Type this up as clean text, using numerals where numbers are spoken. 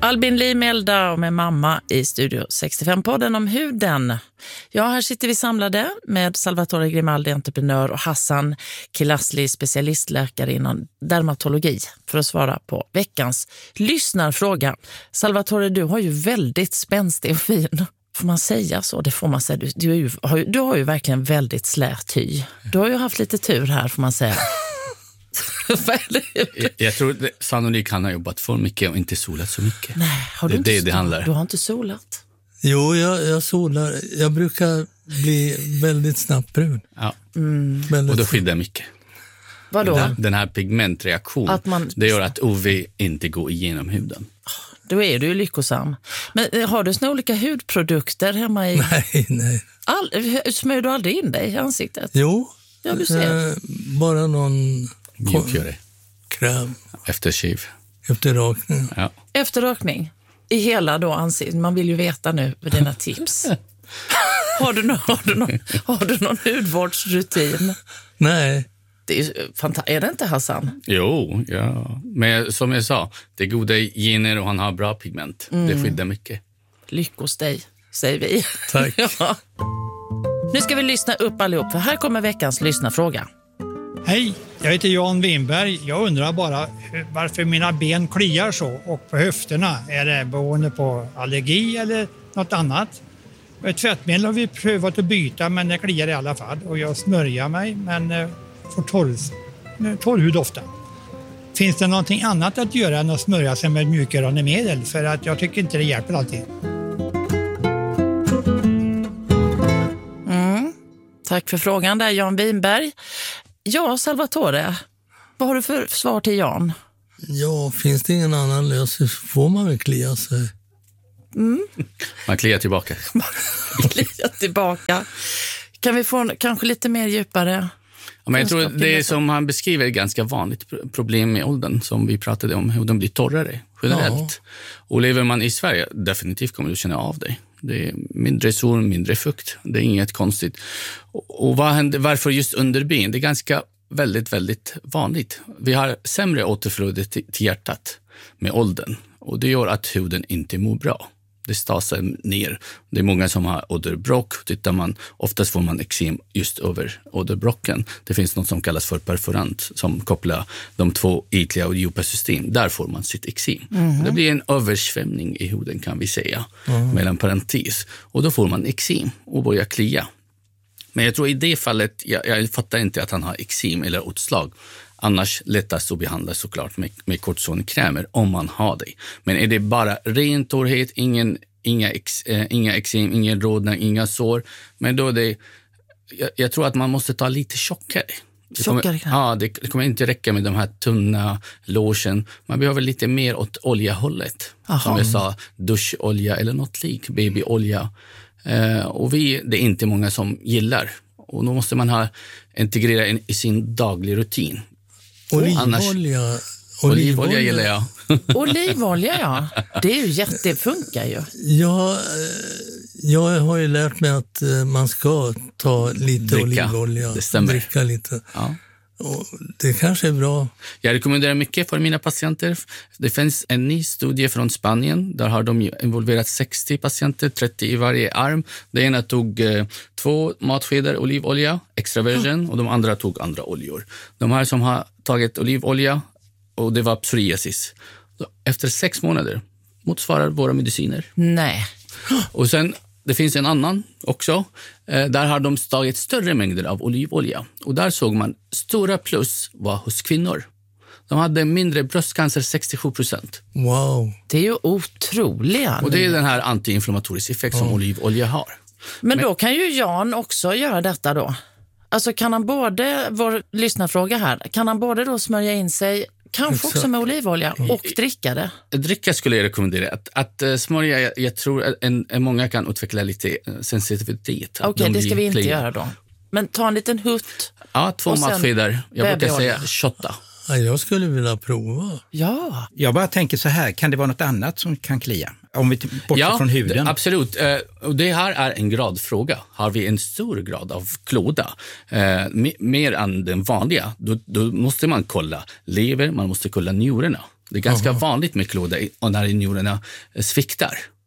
Albin Limelda och med mamma i Studio 65-podden om huden. Ja, här sitter vi samlade med Salvatore Grimaldi, entreprenör, och Hassan Kilasli, specialistläkare inom dermatologi, för att svara på veckans lyssnarfråga. Salvatore, du har ju väldigt spänstig och fin. Får man säga så? Det får man säga. Du har ju verkligen väldigt slät hy. Du har ju haft lite tur här, får man säga. Jag tror det, sannolikt han har jobbat för mycket och inte solat så mycket. Nej, har du det handlar. Du har inte solat? Jo, jag solar. Jag brukar bli väldigt snabbt brun. Ja. Och då skyddar mycket. Vadå? Den här pigmentreaktionen, det gör att UV inte går igenom huden. Då är du ju lyckosam. Men har du såna olika hudprodukter hemma i... Nej. Smör du aldrig in dig i ansiktet? Jo, ja, du ser. Bara någon mjukgöre. Kräm. Efter shave. Efter rakning. Ja. Efter rakning? I hela då ansiktet? Man vill ju veta nu med dina tips. Har du någon hudvårdsrutin? Nej. Det är fantastiskt. Är det inte, Hassan? Jo, ja. Men som jag sa, det är goda gener och han har bra pigment. Det skyddar mycket. Lyckos dig, säger vi. Tack. Ja. Nu ska vi lyssna upp allihop, för här kommer veckans lyssnarfråga. Hej, jag heter Jan Winberg. Jag undrar bara varför mina ben kliar så och på höfterna. Är det beroende på allergi eller något annat? Ett tvättmedel har vi prövat att byta, men det kliar i alla fall. Och jag smörjer mig, men får torr hud ofta. Finns det någonting annat att göra än att smörja sig med mjukgörande medel? För att jag tycker inte det hjälper alltid. Tack för frågan där, Jan Winberg. Ja, Salvatore, vad har du för svar till Jan? Ja, finns det ingen annan lösning så får man väl klia sig. Man kliar tillbaka. Kliar tillbaka. Kan vi få kanske lite mer djupare? Ja, men jag tror det är som han beskriver ett ganska vanligt problem med åldern som vi pratade om, hur de blir torrare generellt. Ja. Och lever man i Sverige, definitivt kommer du känna av dig. Det är mindre sol, mindre fukt. Det är inget konstigt. Och vad händer, varför just underben? Det är ganska väldigt vanligt. Vi har sämre återflöde till hjärtat med åldern. Och det gör att huden inte mår bra. Det stasar ner. Det är många som har åderbråck. Tittar man, oftast får man eksem just över åderbråcken. Det finns något som kallas för perforant som kopplar de två ytliga och djupa system. Där får man sitt eksem. Det blir en översvämning i huden, kan vi säga, mellan parentes. Och då får man eksem och börjar klia. Men jag tror i det fallet, jag fattar inte att han har eksem eller utslag. Annars lättast att behandla såklart med kortisonkrämer om man har det. Men är det bara ren torrhet, inga eksem, ingen rodnad, inga sår. Men då är det, jag tror att man måste ta lite tjockare. Det kommer inte räcka med de här tunna lotion. Man behöver lite mer åt oljehållet. Som jag sa, duscholja eller något lik, babyolja. Och det är inte många som gillar. Och då måste man integrera i sin daglig rutin. Olivolja gillar jag. Olivolja, ja. Det är ju det funkar ju. Ja, jag har ju lärt mig att man ska ta lite olivolja. Det stämmer. Dricka lite. Ja. Och det kanske är bra. Jag rekommenderar mycket för mina patienter. Det finns en ny studie från Spanien. Där har de involverat 60 patienter, 30 i varje arm. Det ena tog 2 matskedar olivolja, extra virgin, och de andra tog andra oljor. De här som har tagit olivolja, och det var psoriasis. Efter 6 månader motsvarar våra mediciner. Nej. Och sen, det finns en annan också. Där har de tagit större mängder av olivolja. Och där såg man stora plus var hos kvinnor. De hade mindre bröstcancer, 67%. Wow. Det är ju otroligt. Och det är den här antiinflammatoriska effekt som olivolja har. Men då kan ju Jan också göra detta då. Alltså kan han både, vår lyssnarfråga här, kan han både då smörja in sig, kanske också med olivolja, och dricka det? Dricka skulle jag rekommendera. Att smörja, jag tror att många kan utveckla lite sensitivitet. Okej, det ska vi inte göra då. Men ta en liten hutt. Ja, 2 matskedar. Jag brukar säga shotta. Ja, jag skulle vilja prova. Ja. Jag bara tänker så här, kan det vara något annat som kan klia? Om vi bortser från huden. Absolut. Och det här är en gradfråga. Har vi en stor grad av klåda, mer än den vanliga, då måste man kolla lever, man måste kolla njurarna. Det är ganska vanligt med klåda och när njurarna sviktar.